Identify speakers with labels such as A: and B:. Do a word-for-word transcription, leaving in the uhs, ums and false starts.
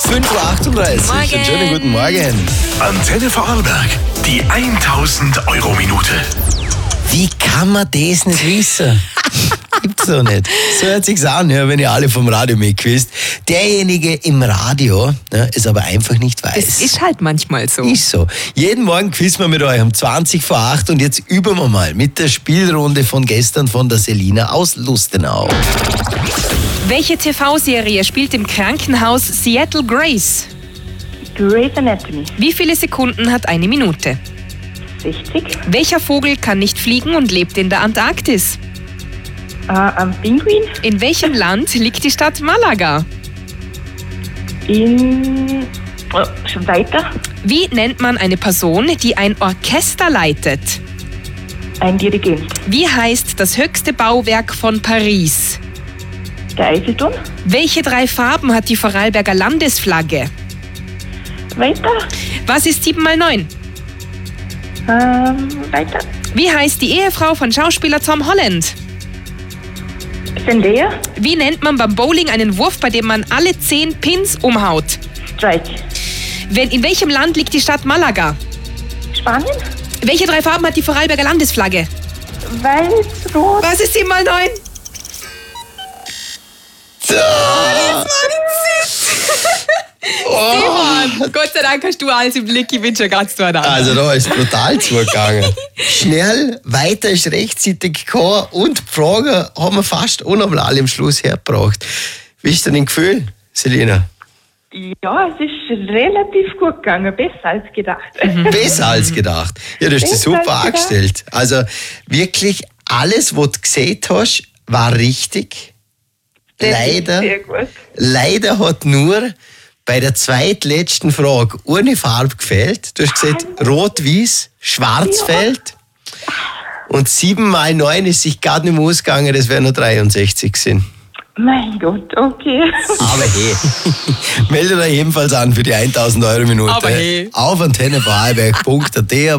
A: fünf Uhr achtunddreißig.
B: Morgen.
A: Einen schönen guten Morgen.
C: Antenne Vorarlberg, die tausend Euro Minute.
A: Wie kann man das nicht wissen? Gibt's doch nicht. So hört sich's an, ja, wenn ihr alle vom Radio mitquizt. Derjenige im Radio ja, es aber einfach nicht weiß.
B: Es ist halt manchmal so.
A: Ist so. Jeden Morgen quizzen wir mit euch um zwanzig vor acht und jetzt üben wir mal mit der Spielrunde von gestern von der Selina aus Lustenau.
B: Welche T V-Serie spielt im Krankenhaus Seattle Grace?
D: Grey's Anatomy.
B: Wie viele Sekunden hat eine Minute?
D: sechzig.
B: Welcher Vogel kann nicht fliegen und lebt in der Antarktis?
D: Äh, am Pinguin.
B: In welchem Land liegt die Stadt Malaga?
D: In... Oh, schon weiter.
B: Wie nennt man eine Person, die ein Orchester leitet?
D: Ein Dirigent.
B: Wie heißt das höchste Bauwerk von Paris?
D: Der Eiffelturm.
B: Welche drei Farben hat die Vorarlberger Landesflagge?
D: Weiter.
B: Was ist sieben mal neun?
D: Ähm, weiter.
B: Wie heißt die Ehefrau von Schauspieler Tom Holland?
D: Zendaya.
B: Wie nennt man beim Bowling einen Wurf, bei dem man alle zehn Pins umhaut?
D: Strike.
B: Wenn, in welchem Land liegt die Stadt Malaga?
D: Spanien.
B: Welche drei Farben hat die Vorarlberger Landesflagge?
D: Weiß, rot.
B: Was ist sieben mal neun?
A: Oh.
B: Gott sei Dank hast du alles im Blick, ich bin schon ganz durcheinander.
A: Also da ist brutal zugegangen. Schnell, weiter ist rechtzeitig gekommen und die Fragen haben wir fast unnormal alle am Schluss hergebracht. Wie ist denn dein Gefühl, Selina?
D: Ja, es ist relativ gut gegangen. Besser als gedacht.
A: Besser als gedacht. Ja, du hast dich
D: Besser
A: super
D: als gedacht.
A: angestellt. Also wirklich alles, was du gesehen hast, war richtig.
D: Das ist
A: Leider,
D: sehr gut.
A: leider hat nur bei der zweitletzten Frage ohne Farbe gefehlt. Du hast gesagt, rot-weiß, schwarz
D: Ja.
A: fehlt. Und sieben mal neun ist sich gar nicht mehr ausgegangen, das wären nur dreiundsechzig gewesen.
D: Mein Gott, okay.
A: Aber hey, meldet euch ebenfalls an für die tausend Euro Minute
B: Aber hey.
A: auf antenne vorarlberg punkt a t.